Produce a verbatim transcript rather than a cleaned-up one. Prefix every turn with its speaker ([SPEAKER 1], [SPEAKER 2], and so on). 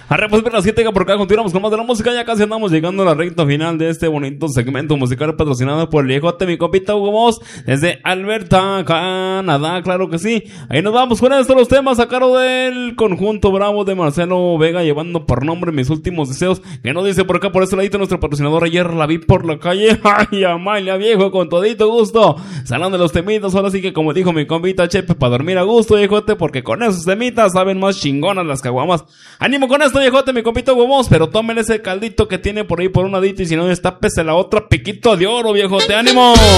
[SPEAKER 1] Arre, pues las siete por acá continuamos con más de la música. Ya casi andamos llegando a la recta final de este bonito segmento musical patrocinado por el viejote, mi compita Hugo Boss, desde Alberta, Canadá, claro que sí. Ahí nos vamos con estos los temas a cargo del conjunto Bravo de Marcelo Vega, llevando por nombre Mis Últimos Deseos, que no dice por acá, por este ladito, nuestro patrocinador. Ayer la vi por la calle, ay, Amalia, viejo, con todito gusto, salón de los temitas. Ahora sí que como dijo mi compita Chepe, para dormir a gusto, viejote, porque con esos temitas saben más chingonas las caguamas. Ánimo con esto, viejote, mi compito Hugo, pero tomen ese caldito que tiene por ahí por un ladito, y si no, destápese la otra piquito de oro, viejote, ánimo.